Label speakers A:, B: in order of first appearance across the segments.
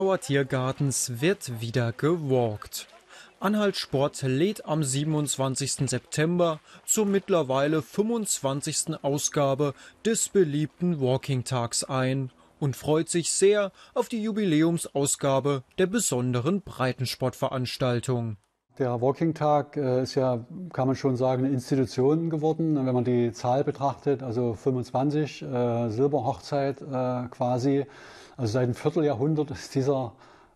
A: Tiergartens wird wieder gewalkt. Anhalt Sport lädt am 27. September zur mittlerweile 25. Ausgabe des beliebten Walking-Tags ein und freut sich sehr auf die Jubiläumsausgabe der besonderen Breitensportveranstaltung.
B: Der Walking-Tag ist ja, kann man schon sagen, eine Institution geworden. Wenn man die Zahl betrachtet, also 25, Silberhochzeit quasi. Also seit einem Vierteljahrhundert ist dieser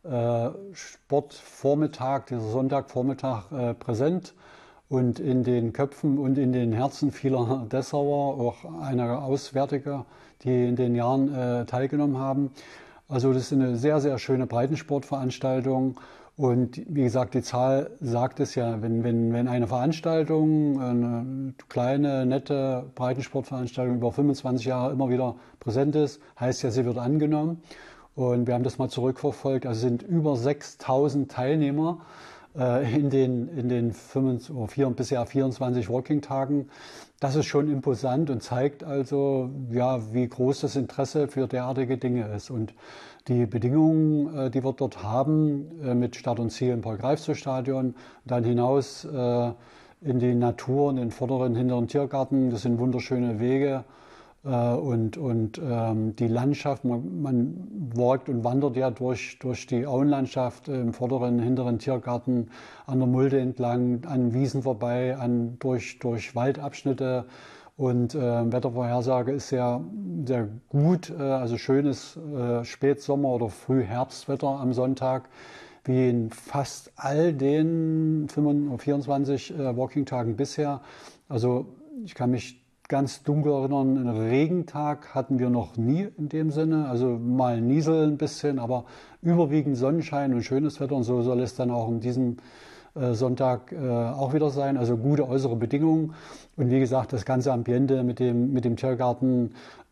B: Sportvormittag, dieser Sonntagvormittag präsent und in den Köpfen und in den Herzen vieler Dessauer, auch einiger Auswärtiger, die in den Jahren teilgenommen haben. Also das ist eine sehr, sehr schöne Breitensportveranstaltung. Und wie gesagt, die Zahl sagt es ja, wenn eine Veranstaltung, eine kleine, nette Breitensportveranstaltung über 25 Jahre immer wieder präsent ist, heißt ja, sie wird angenommen. Und wir haben das mal zurückverfolgt, also sind über 6.000 Teilnehmer in den bisher 24 Walking-Tagen. Das ist schon imposant und zeigt also, ja, wie groß das Interesse für derartige Dinge ist. Und die Bedingungen, die wir dort haben, mit Start und Ziel im Paul-Greifswald-Stadion, dann hinaus in die Natur, in den vorderen, hinteren Tiergarten, das sind wunderschöne Wege. Und die Landschaft, man walkt und wandert ja durch die Auenlandschaft im vorderen, hinteren Tiergarten, an der Mulde entlang, an Wiesen vorbei, durch Waldabschnitte. Und Wettervorhersage ist sehr, sehr gut, also schönes Spätsommer- oder Frühherbstwetter am Sonntag, wie in fast all den 24 Walking-Tagen bisher. Also ich kann mich ganz dunkel erinnern, einen Regentag hatten wir noch nie in dem Sinne, also mal Niesel ein bisschen, aber überwiegend Sonnenschein und schönes Wetter und so soll es dann auch in diesem Sonntag auch wieder sein, also gute äußere Bedingungen und wie gesagt, das ganze Ambiente mit dem Tiergarten,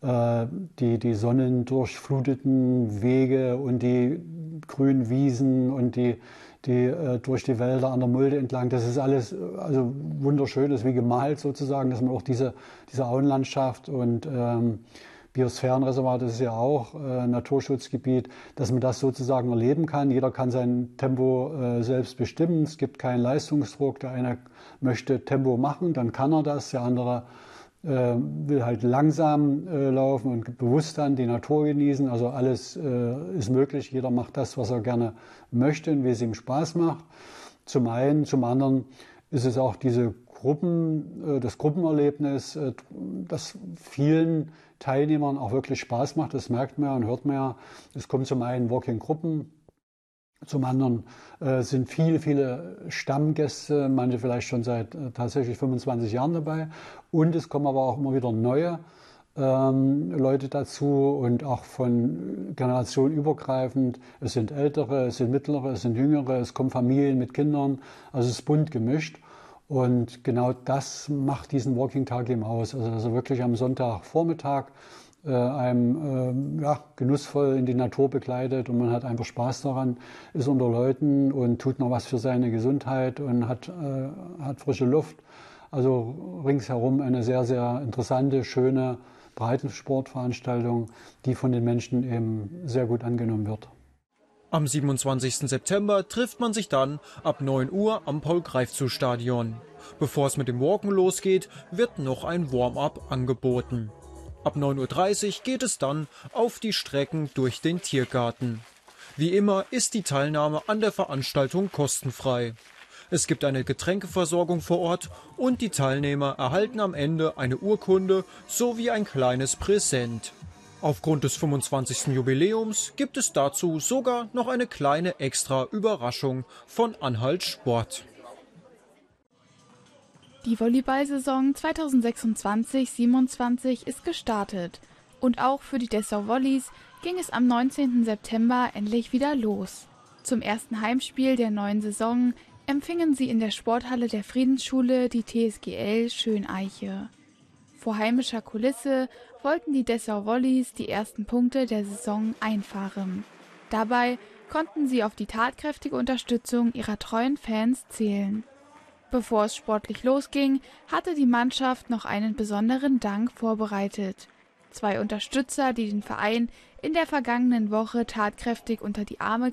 B: die sonnendurchfluteten Wege und die grünen Wiesen und die durch die Wälder an der Mulde entlang, das ist alles also wunderschön, das ist wie gemalt sozusagen, dass man auch diese Auenlandschaft und Biosphärenreservat, das ist ja auch Naturschutzgebiet, dass man das sozusagen erleben kann. Jeder kann sein Tempo selbst bestimmen, es gibt keinen Leistungsdruck, der eine möchte Tempo machen, dann kann er das, der andere will halt langsam laufen und bewusst dann die Natur genießen. Also alles ist möglich. Jeder macht das, was er gerne möchte und wie es ihm Spaß macht. Zum einen, zum anderen ist es auch das Gruppenerlebnis, das vielen Teilnehmern auch wirklich Spaß macht. Das merkt man ja und hört man ja. Es kommen zum einen Walking-Gruppen. Zum anderen sind viele Stammgäste, manche vielleicht schon seit tatsächlich 25 Jahren dabei. Und es kommen aber auch immer wieder neue Leute dazu und auch von Generation übergreifend. Es sind Ältere, es sind Mittlere, es sind Jüngere, es kommen Familien mit Kindern. Also es ist bunt gemischt. Und genau das macht diesen Walking-Tag eben aus. Also wirklich am Sonntagvormittag einem genussvoll in die Natur begleitet und man hat einfach Spaß daran, ist unter Leuten und tut noch was für seine Gesundheit und hat frische Luft. Also ringsherum eine sehr, sehr interessante, schöne Breitensportveranstaltung, die von den Menschen eben sehr gut angenommen wird.
A: Am 27. September trifft man sich dann ab 9 Uhr am Paul-Greifswald-Stadion. Bevor es mit dem Walken losgeht, wird noch ein Warm-up angeboten. Ab 9:30 Uhr geht es dann auf die Strecken durch den Tiergarten. Wie immer ist die Teilnahme an der Veranstaltung kostenfrei. Es gibt eine Getränkeversorgung vor Ort und die Teilnehmer erhalten am Ende eine Urkunde sowie ein kleines Präsent. Aufgrund des 25. Jubiläums gibt es dazu sogar noch eine kleine extra Überraschung von Anhalt Sport.
C: Die Volleyball-Saison 2026/27 ist gestartet und auch für die Dessau Volleys ging es am 19. September endlich wieder los. Zum ersten Heimspiel der neuen Saison empfingen sie in der Sporthalle der Friedensschule die TSGL Schöneiche. Vor heimischer Kulisse wollten die Dessau Volleys die ersten Punkte der Saison einfahren. Dabei konnten sie auf die tatkräftige Unterstützung ihrer treuen Fans zählen. Bevor es sportlich losging, hatte die Mannschaft noch einen besonderen Dank vorbereitet. 2 Unterstützer, die den Verein in der vergangenen Woche tatkräftig unter die Arme